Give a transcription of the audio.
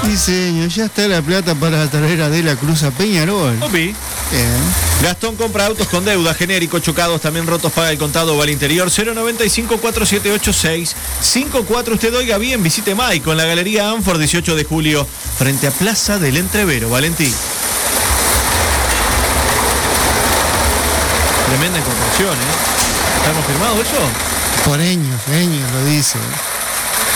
Sí, señor, ya está la plata para traer a De la Cruz a Peñarol. Opi. Bien. Gastón compra autos con deuda, genérico, chocados, también rotos, paga el contado o al interior. 095-4786-54. Usted oiga bien, visite Maico en la Galería Anford, 18 de julio, frente a Plaza del Entrevero. Valentín. Tremenda incorporación, ¿eh? ¿Está confirmado eso? Por años lo dice.